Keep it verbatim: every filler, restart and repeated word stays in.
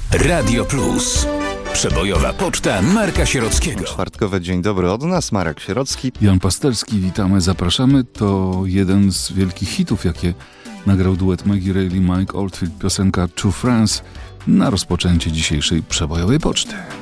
Radio Plus. Przebojowa poczta Marka Sierockiego. Czwartkowe dzień dobry od nas, Marek Sierocki. Jan Pasterski, witamy, zapraszamy. To jeden z wielkich hitów, jakie nagrał duet Maggie Reilly, Mike Oldfield, piosenka To France na rozpoczęcie dzisiejszej przebojowej poczty.